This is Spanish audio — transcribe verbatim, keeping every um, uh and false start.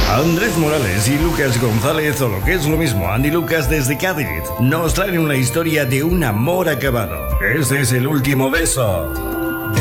Andrés Morales y Lucas González, o lo que es lo mismo, Andy Lucas desde Cádiz, nos traen una historia de un amor acabado. Este es el último beso.